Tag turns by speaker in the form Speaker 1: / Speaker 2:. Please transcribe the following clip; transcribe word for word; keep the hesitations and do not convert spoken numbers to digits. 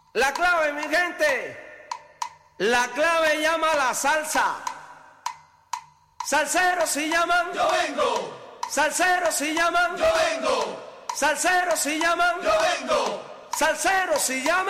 Speaker 1: La clave, mi gente, la clave llama la salsa. Salseros si llaman,
Speaker 2: yo vengo.
Speaker 1: Salseros si llaman,
Speaker 2: yo vengo.
Speaker 1: Salseros si llaman,
Speaker 2: yo vengo.
Speaker 1: Salseros si llaman.